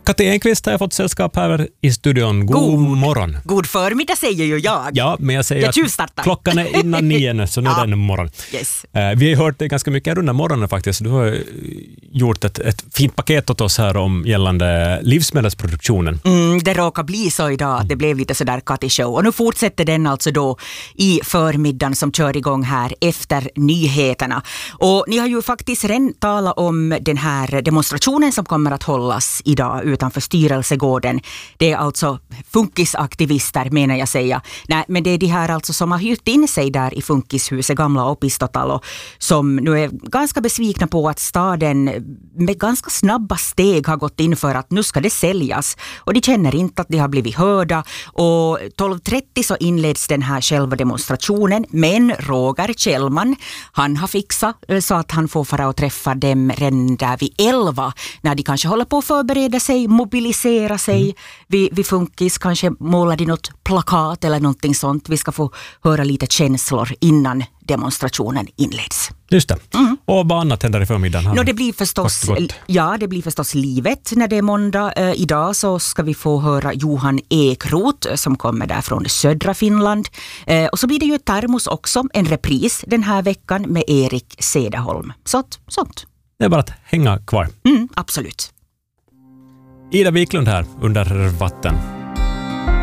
Kati Enqvist har jag fått sällskap här i studion. God morgon. God förmiddag säger ju jag. Ja, men jag säger att klockan är innan 9 nu, så nu är det en morgon. Yes. Vi har hört det ganska mycket under morgonen faktiskt. Du har gjort ett fint paket åt oss här om gällande livsmedelsproduktionen. Det råkar bli så idag att det blev lite sådär Kati-show. Och nu fortsätter den alltså då i förmiddagen som kör igång här efter nyheterna. Och ni har ju faktiskt redan talat om den här demonstrationen som kommer att hållas idag utanför styrelsegården. Det är alltså funkisaktivister menar jag säga. Nej, men det är de här alltså som har hyrt in sig där i funkishuset, gamla Opistotalo, som nu är ganska besvikna på att staden med ganska snabba steg har gått in för att nu ska det säljas. Och de känner inte att de har blivit hörda. Och 12.30 så inleds den här själva demonstrationen. Men Roger Kjellman, han har fixat så att han får fara och träffa dem redan där vid 11. När de kanske håller på att förbereda sig, mobilisera sig vid funkis, kanske målar de något plakat eller någonting sånt. Vi ska få höra lite känslor innan demonstrationen inleds. Just det. Och vad annat händer i förmiddagen? Det blir förstås livet när det är måndag. Idag så ska vi få höra Johan Ekroth som kommer där från södra Finland. Och så blir det ju ett termos också, en repris den här veckan med Erik Cederholm. Sånt. Det är bara att hänga kvar. Absolut. Ida Wiklund här under vatten.